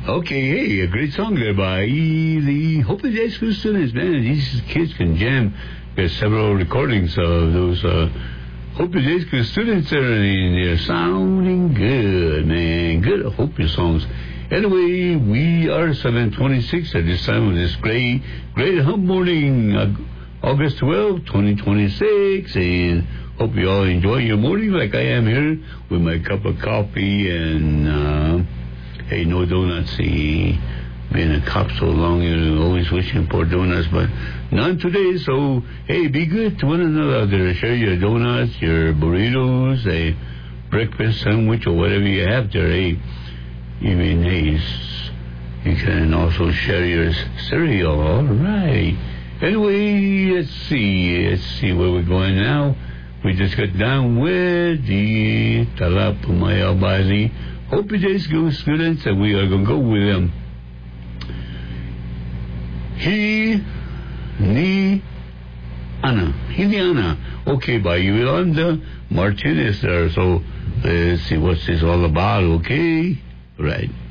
Okay, hey, a great song there by the Hopeless High School students, man. These kids can jam. There's several recordings of those Hopeless High School students there, and they're sounding good, man. Good Hopeless songs. Anyway, we are 7:26 at this time of this great hump morning, August 12, 2026, and hope you all enjoy your morning like I am here with my cup of coffee and, hey, no donuts. Being a cop so long, you're always wishing for donuts, but none today. So, hey, be good to one another out there. Share your donuts, your burritos, a breakfast sandwich, or whatever you have there. Hey, even hey, you can also share your cereal. All right. Anyway, let's see where we're going now. We just got down with the Talapumaya by the Hopi Day School students, and we are going to go with them. Hiliana. Okay, by Yolanda Martinez there. So let's see what's this all about, okay? Right.